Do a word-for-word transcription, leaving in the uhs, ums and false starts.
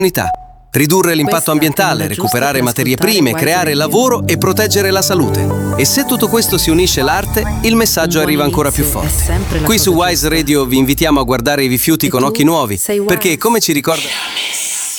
ridurre l'impatto ambientale, recuperare materie prime, creare lavoro e proteggere la salute. E se tutto questo si unisce all'arte, il messaggio arriva ancora più forte. Qui su Wise Radio vi invitiamo a guardare i rifiuti con occhi nuovi, perché come ci ricorda